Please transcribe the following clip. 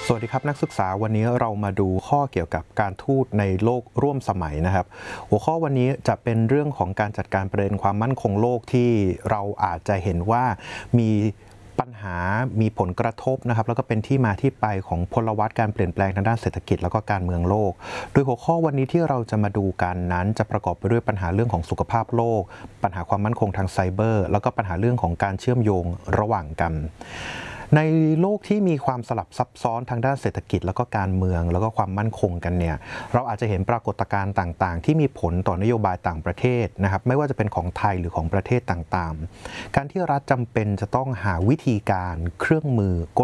สวัสดีครับนักศึกษาวันนี้เรามาดูข้อเกี่ยวกับการทูตในโลกร่วมสมัยนะครับหัวข้อวันนี้จะเป็นเรื่องของการจัดการประเด็นความมั่นคงโลกที่เราอาจจะเห็นว่ามีปัญหามีผลกระทบนะครับแล้วก็เป็นที่มาที่ไปของพลวัตการเปลี่ยนแปลงทางด้านเศรษฐกิจแล้วก็การเมืองโลกโดยหัวข้อวันนี้ที่เราจะมาดูกันนั้นจะประกอบไปด้วยปัญหาเรื่องของสุขภาพโลกปัญหาความมั่นคงทางไซเบอร์แล้วก็ปัญหาเรื่องของการเชื่อมโยงระหว่างกันในโลกที่มีความสลับซับซ้อนทางด้านเศรษฐกิจแล้วก็การเมืองแล้วก็ความมั่นคงกันเนี่ยเราอาจจะเห็นปรากฏการณ์ต่างๆที่มีผลต่อนโยบายต่างประเทศนะครับไม่ว่าจะเป็นของไทยหรือของประเทศต่างๆการที่รัฐจำเป็นจะต้องหาวิธีการเครื่องมือก